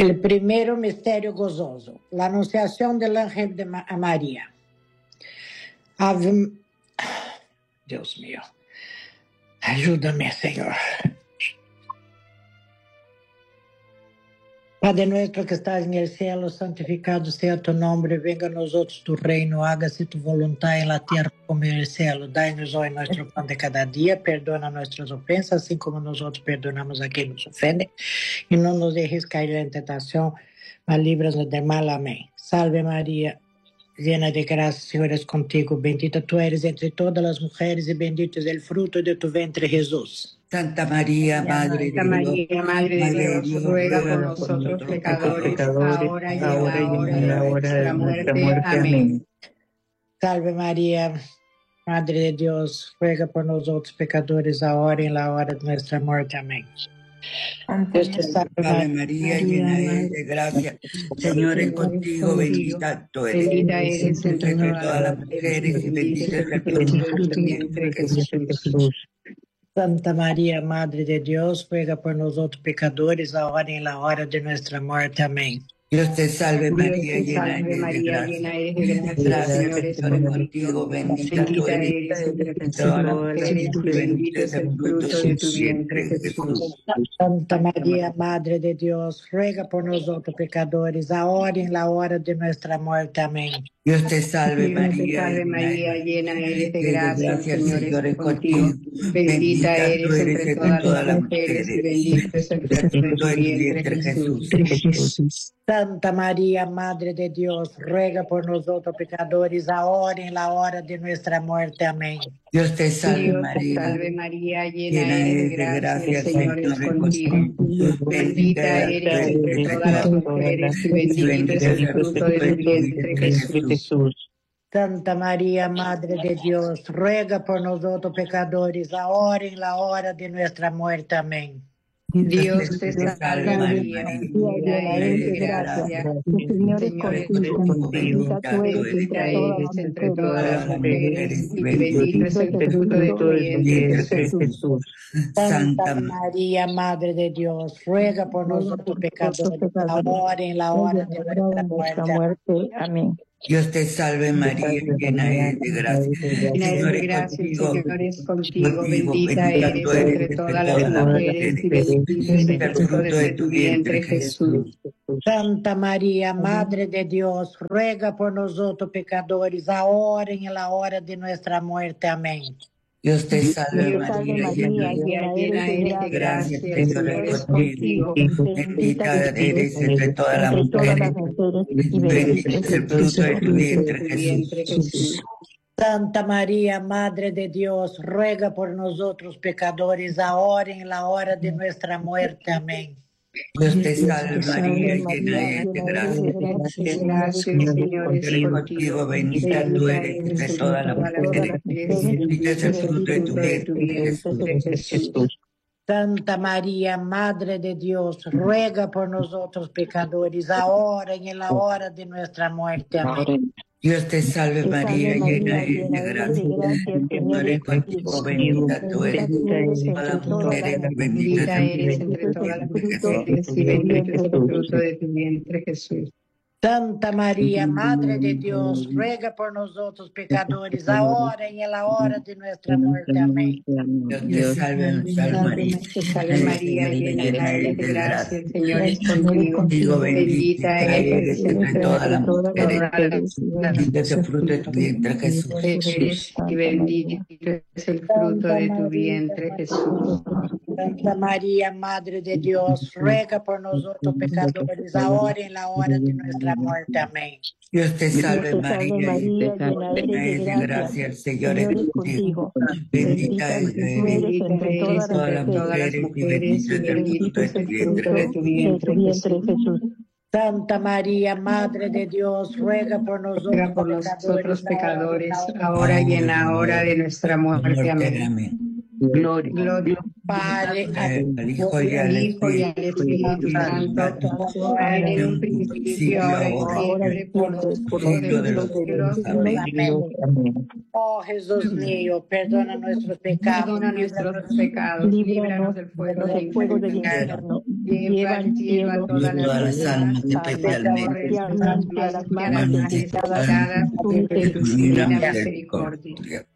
El primero misterio gozoso, la anunciación del ángel a María. Dios mío, ayúdame, Señor. Padre nuestro que estás en el cielo, santificado sea tu nombre, venga a nosotros tu reino, hágase tu voluntad en la tierra como en el cielo. Danos hoy nuestro pan de cada día, perdona nuestras ofensas, así como nosotros perdonamos a quien nos ofende, y no nos dejes caer en tentación, mas líbranos del mal. Amén. Salve María, llena de gracia, el Señor es contigo, bendita tú eres entre todas las mujeres y bendito es el fruto de tu vientre, Jesús. Santa María, Madre de Dios, ruega por nosotros pecadores, ahora y en la hora de nuestra muerte. Amén. Salve María, Madre de Dios, ruega por nosotros pecadores, ahora y en la hora de nuestra muerte. Amén. Dios te salve María, llena eres de gracia, Señor es contigo, bendita tú eres entre todas las mujeres y bendito es el fruto de tu vientre, Jesús. Santa María, Madre de Dios, ruega por nosotros pecadores, ahora y en la hora de nuestra muerte. Amén. Dios te salve María, llena eres de gracia, Señor es contigo, bendita tú eres entre todas las mujeres y bendito es el fruto de tu vientre, Jesús. Santa María, Madre de Dios, ruega por nosotros pecadores, ahora y en la hora de nuestra muerte. Amén. Dios te salve María, llena eres de gracia, el Señor es contigo, bendita eres entre todas las mujeres y bendito es el fruto de tu vientre, Jesús. Santa María, Madre de Dios, ruega por nosotros pecadores, ahora y en la hora de nuestra muerte. Amén. Dios te salve María, llena eres de gracia, el Señor es contigo, bendita eres entre todas las mujeres y bendito es el fruto de tu vientre, Jesús. Santa María, Madre de Dios, ruega por nosotros pecadores, ahora y en la hora de nuestra muerte. Amén. Dios te salve María, llena eres de gracia, el Señor es contigo, bendita tú eres entre todas las mujeres y bendito es el fruto de tu vientre, Jesús. Santa María, Madre de Dios, ruega por nosotros pecadores, ahora y en la hora de nuestra muerte. Amén. Dios te salve María, llena eres de gracia, el Señor es contigo, bendita eres entre todas las mujeres y bendito es el fruto de tu vientre, Jesús. Santa María, Madre de Dios, ruega por nosotros pecadores, ahora y en la hora de nuestra muerte. Amén. Dios te salve María, llena eres de gracia, el Señor es contigo, bendita eres entre todas las mujeres y bendito es el fruto de tu vientre, Jesús. Santa María, Madre de Dios, ruega por nosotros pecadores, ahora y en la hora de nuestra muerte. Amén. Dios te salve María, llena eres de gracia, Señor es contigo, bendita tú eres entre todas las mujeres, bendito es el fruto de tu vientre, Jesús. Santa María, Madre de Dios, ruega por nosotros pecadores, ahora y en la hora de nuestra muerte. Amén. Dios te salve María, llena eres de gracia, el Señor es contigo, bendita tú eres entre todas las mujeres, bendita eres entre todas las mujeres y bendito es el fruto de tu vientre, Jesús. Santa María, Madre de Dios, ruega por nosotros pecadores, ahora y en la hora de nuestra muerte. Amén. Dios te salve María, llena eres de gracia, el Señor es contigo, bendita eres entre todas las mujeres, bendito es el fruto de tu vientre, Jesús. Y bendito es el fruto de tu vientre, Jesús. Santa María, Madre de Dios, ruega por nosotros pecadores, ahora y en la hora de nuestra muerte. Amén. Dios te salve María, llena eres de gracia, el Señor es contigo, bendita eres entre todas las mujeres y bendito es el fruto de tu vientre, Jesús. Santa María, Madre de Dios, ruega por nosotros pecadores, ahora y en la hora de nuestra muerte. Amén. Gloria Padre, al Hijo y al Espíritu Santo, ahora en un principio, ahora y siempre, por los siglos de los siglos. Amén. Oh Jesús mío, perdona nuestros pecados, líbranos del fuego del infierno, lleva al cielo todas las almas, especialmente a las más necesitadas de tu misericordia.